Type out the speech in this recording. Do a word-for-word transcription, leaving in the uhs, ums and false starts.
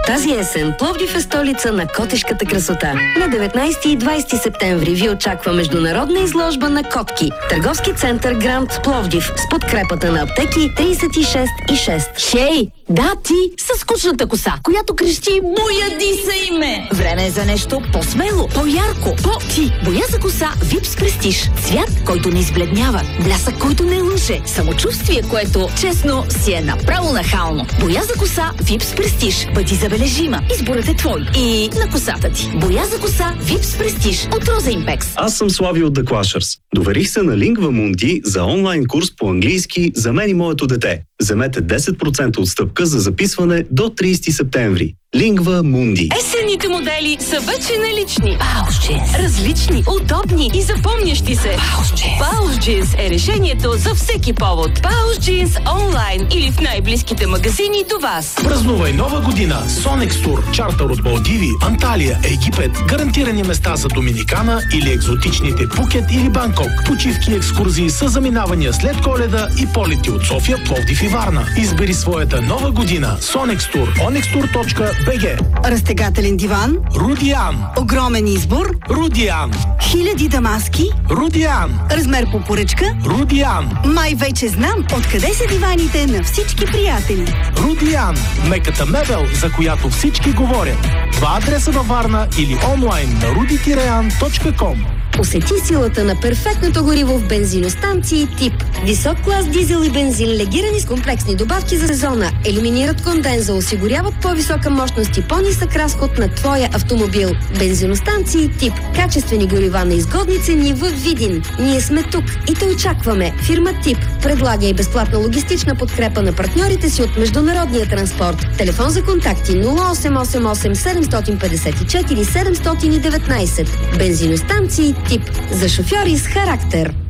Тази есен Пловдив е столица на котешката красота. На деветнайсети и двайсети септември ви очаква международна изложба на котки. Търговски център Гранд Пловдив с подкрепата на аптеки трийсет и шест и шест. Хей, да, ти със скучната коса, която крещи "Бояди се име". Време е за нещо по-смело, по-ярко, по-ти. Боя за коса Випс Престиж. Цвят, който не избледнява, блясък, който не лъже, самочувствие, което честно си е направо нахално. Боя за коса Випс Престиж. Бъди забележима. Изборът е твой. И на косата ти. Боя за коса Випс Престиж от Роза Импекс. Аз съм Слави от The Clashers. Доверих се на Lingua Mundi за онлайн курс по английски за мен и моето дете. Вземете десет процента отстъпка за записване до трийсети септември. Lingua Mundi. Есенните модели са вече налични. Баус джинс. Различни, удобни и запомнящи се. Баус джинс. Баус джинс е решението за всеки повод. Баус джинс онлайн или в най-близките магазини до вас. Празнувай нова година с Sonex Tour. Чартър от Малдиви, Анталия, Египет. Гарантирани места за Доминикана или екзотичните Пукет или Банкок. Почивки и екскурзии с заминавания след Коледа и полети от София, Пловдив и Варна. Избери своята нова година. Sonex Tour. онекс тур точка би джи. Разтегателен диван. Рудиан. Огромен избор. Рудиан. Хиляди дамаски. Рудиан. Размер по поръчка. Рудиан. Май вече знам откъде са диваните на всички приятели. Рудиан. Меката мебел, за която всички говорят. Два адреса във Варна или онлайн на руди тире ан точка ком. Усети силата на перфектното гориво в бензиностанции тип. Висок клас дизел и бензин, легирани с комплексни добавки за сезона, елиминират конденза, осигуряват по-висока мощност и по-нисък разход на твоя автомобил. Бензиностанции тип. Качествени горива на изгодни цени в Видин. Ние сме тук и те очакваме. Фирма Тип предлага и безплатна логистична подкрепа на партньорите си от международния транспорт. Телефон за контакти нула осем осем осем седем пет четири седем едем. Бензиностанции Тип. За шофьори с характер.